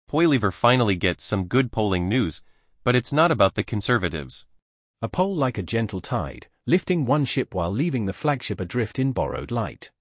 Poilievre finally gets some good polling news, but it's not about the Conservatives. A poll like a gentle tide, lifting one ship while leaving the flagship adrift in borrowed light.